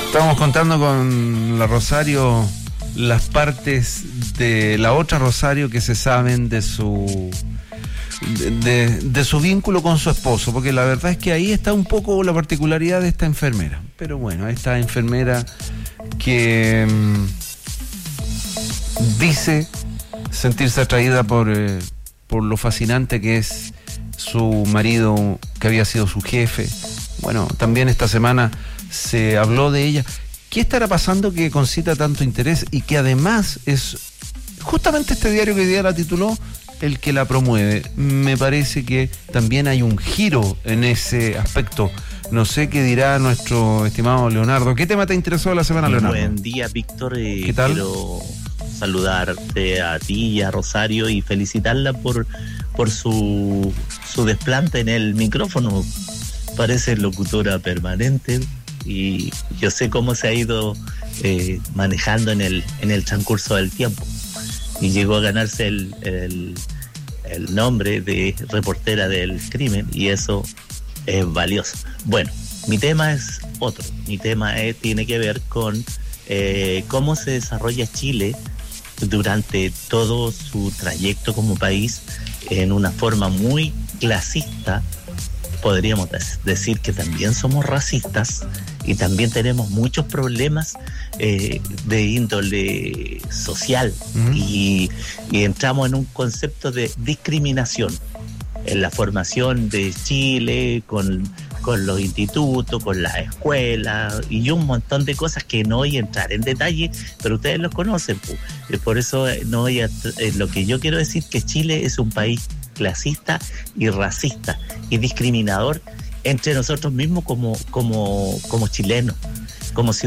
Estábamos contando con la Rosario las partes de la otra Rosario que se saben de su vínculo con su esposo, porque la verdad es que ahí está un poco la particularidad de esta enfermera. Pero bueno, esta enfermera que dice sentirse atraída por lo fascinante que es su marido, que había sido su jefe. Bueno, también esta semana se habló de ella. ¿Qué estará pasando que concita tanto interés y que además es justamente este diario que hoy día la tituló el que la promueve? Me parece que también hay un giro en ese aspecto. No sé qué dirá nuestro estimado Leonardo. ¿Qué tema te interesó la semana, Leonardo? Buen día, Víctor. ¿Qué tal? Quiero saludarte a ti y a Rosario y felicitarla por su desplante en el micrófono. Parece locutora permanente y yo sé cómo se ha ido manejando en el transcurso del tiempo. Y llegó a ganarse el nombre de reportera del crimen, y eso es valioso. Bueno, mi tema es otro. Mi tema tiene que ver con cómo se desarrolla Chile durante todo su trayecto como país en una forma muy clasista. Podríamos decir que también somos racistas y también tenemos muchos problemas de índole social. Y entramos en un concepto de discriminación en la formación de Chile, con los institutos, con las escuelas y un montón de cosas que no voy a entrar en detalle, pero ustedes los conocen. Por eso no voy a, lo que yo quiero decir que Chile es un país clasista y racista y discriminador entre nosotros mismos como chilenos, como ciudadanos.